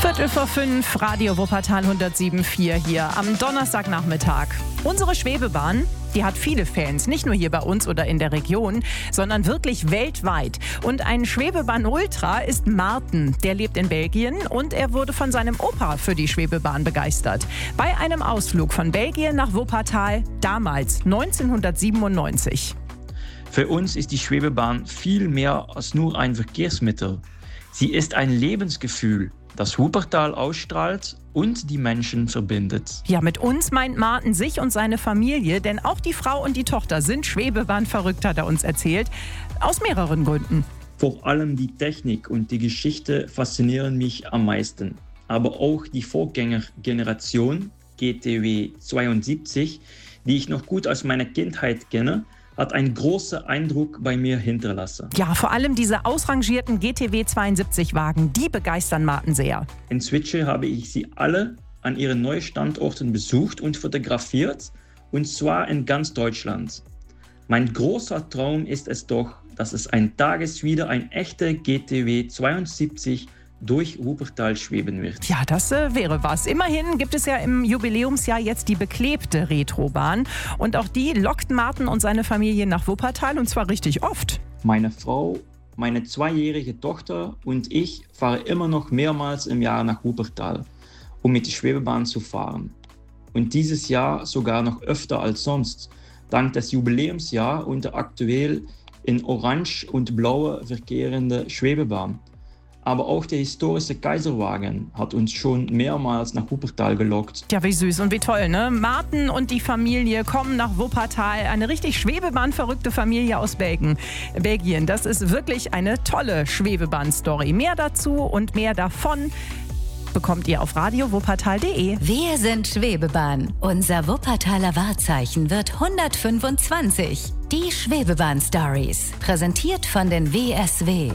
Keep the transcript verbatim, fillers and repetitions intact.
Viertel vor fünf, Radio Wuppertal hundertsieben Komma vier hier am Donnerstagnachmittag. Unsere Schwebebahn, die hat viele Fans, nicht nur hier bei uns oder in der Region, sondern wirklich weltweit. Und ein Schwebebahn-Ultra ist Martin. Der lebt in Belgien und er wurde von seinem Opa für die Schwebebahn begeistert. Bei einem Ausflug von Belgien nach Wuppertal, damals neunzehnhundertsiebenundneunzig. Für uns ist die Schwebebahn viel mehr als nur ein Verkehrsmittel. Sie ist ein Lebensgefühl, das Wuppertal ausstrahlt und die Menschen verbindet. Ja, mit uns meint Martin sich und seine Familie, denn auch die Frau und die Tochter sind Schwebebahn-verrückt, hat er uns erzählt, aus mehreren Gründen. Vor allem die Technik und die Geschichte faszinieren mich am meisten. Aber auch die Vorgängergeneration, G T W zweiundsiebzig, die ich noch gut aus meiner Kindheit kenne, hat einen großen Eindruck bei mir hinterlassen. Ja, vor allem diese ausrangierten G T W zweiundsiebzig-Wagen, die begeistern Martin sehr. Inzwischen habe ich sie alle an ihren neuen Standorten besucht und fotografiert, und zwar in ganz Deutschland. Mein großer Traum ist es doch, dass es eines Tages wieder ein echter G T W zweiundsiebzig durch Wuppertal schweben wird. Ja, das äh, wäre was. Immerhin gibt es ja im Jubiläumsjahr jetzt die beklebte Retrobahn. Und auch die lockt Martin und seine Familie nach Wuppertal, und zwar richtig oft. Meine Frau, meine zweijährige Tochter und ich fahren immer noch mehrmals im Jahr nach Wuppertal, um mit der Schwebebahn zu fahren. Und dieses Jahr sogar noch öfter als sonst, dank des Jubiläumsjahr und der aktuell in Orange und Blaue verkehrende Schwebebahn. Aber auch der historische Kaiserwagen hat uns schon mehrmals nach Wuppertal gelockt. Ja, wie süß und wie toll, ne? Martin und die Familie kommen nach Wuppertal. Eine richtig Schwebebahn-verrückte Familie aus Belgien. Belgien, das ist wirklich eine tolle Schwebebahn-Story. Mehr dazu und mehr davon bekommt ihr auf radio wuppertal punkt de. Wir sind Schwebebahn. Unser Wuppertaler Wahrzeichen wird hundertfünfundzwanzig. Die Schwebebahn-Stories. Präsentiert von den W S W.